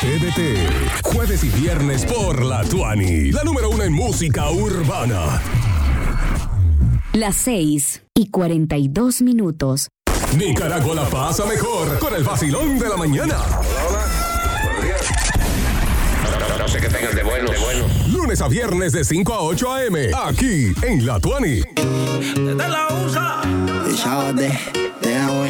TDT, jueves y viernes por la Tuani, la número 1 en música urbana. Las 6:42. Nicaragua la pasa mejor con el vacilón de la mañana. Hola, buenos días. No sé qué tengan de bueno. Lunes a viernes de 5 a 8 a.m. aquí en la Tuani. Desde la USA. Y ya de